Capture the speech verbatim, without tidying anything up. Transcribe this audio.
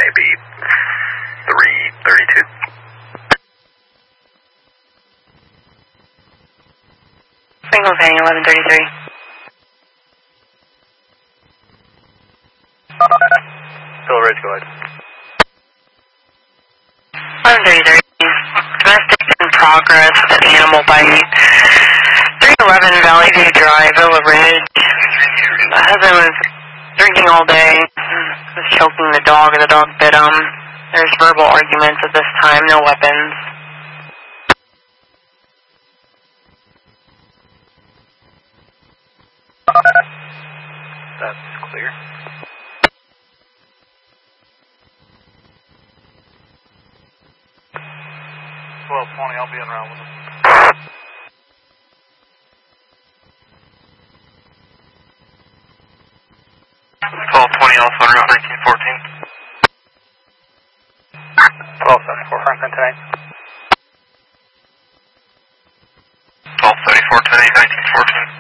maybe three thirty-two. Single Penny, eleven thirty-three. Still Ridge, go ahead. eleven thirty-three. Domestic in progress with an animal bite. three eleven Valley View Drive, Villa Ridge. The husband was drinking all day, was choking the dog, and the dog bit him. There's verbal arguments at this time, no weapons. That's clear. twelve twenty, I'll be en route with him. twelve twenty, also en route, nineteen fourteen. twelve seventy-four, Franklin, tonight. twelve thirty-four, tonight, nineteen fourteen.